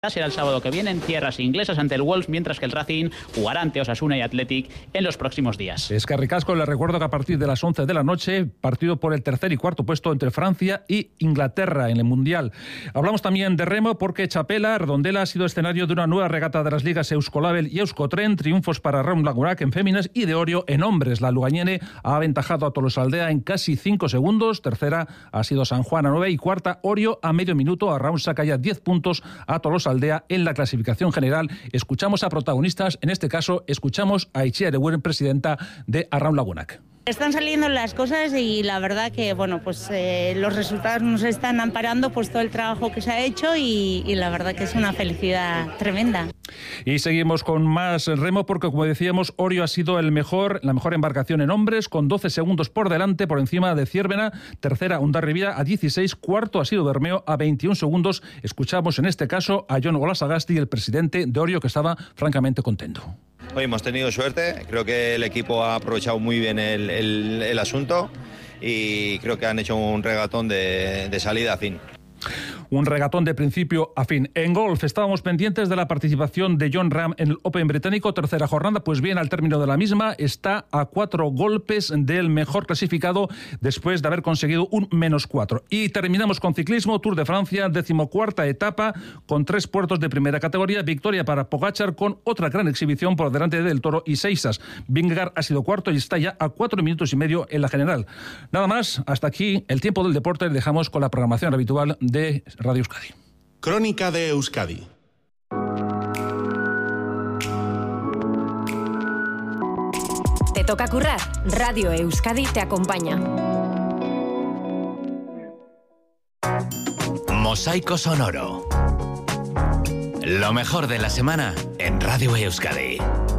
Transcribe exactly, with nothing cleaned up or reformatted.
Será el sábado que viene en tierras inglesas ante el Wolves, mientras que el Racing jugará ante Osasuna y Athletic en los próximos días. Es que Ricasco, les recuerdo que a partir de las once de la noche, partido por el tercer y cuarto puesto entre Francia y Inglaterra en el Mundial. Hablamos también de remo porque Chapela, Redondela, ha sido escenario de una nueva regata de las ligas Euskolabel y Euskotren, triunfos para Raúl Lagunac en féminas y de Orio en hombres. La lugañene ha aventajado a Tolosaldea en casi cinco segundos, tercera ha sido San Juan a nueve y cuarta Orio a medio minuto, a Raúl Sacaya diez puntos a Tolosaldea en la clasificación general. Escuchamos a protagonistas, en este caso escuchamos a Itziar Eguren, presidenta de Arraun Lagunac. Están saliendo las cosas y la verdad que bueno, pues eh, los resultados nos están amparando pues todo el trabajo que se ha hecho y, y la verdad que es una felicidad tremenda. Y seguimos con más remo porque, como decíamos, Orio ha sido el mejor, la mejor embarcación en hombres, con doce segundos por delante, por encima de Ciervena. Tercera, Hondarribia a dieciséis. Cuarto ha sido Bermeo a veintiún segundos. Escuchamos en este caso a Jon Olasagasti, el presidente de Orio, que estaba francamente contento. Hoy hemos tenido suerte, creo que el equipo ha aprovechado muy bien el, el, el asunto y creo que han hecho un regatón de, de salida a fin. Un regatón de principio a fin. En golf estábamos pendientes de la participación de Jon Rahm en el Open británico, tercera jornada, pues bien, al término de la misma está a cuatro golpes del mejor clasificado después de haber conseguido un menos cuatro. Y terminamos con ciclismo, Tour de Francia, decimocuarta etapa, con tres puertos de primera categoría, victoria para Pogačar con otra gran exhibición por delante del Toro y Seixas. Vingegaard ha sido cuarto y está ya a cuatro minutos y medio en la general. Nada más, hasta aquí el tiempo del deporte. Dejamos con la programación habitual de Radio Euskadi. Crónica de Euskadi. Te toca currar. Radio Euskadi te acompaña. Mosaico sonoro. Lo mejor de la semana en Radio Euskadi.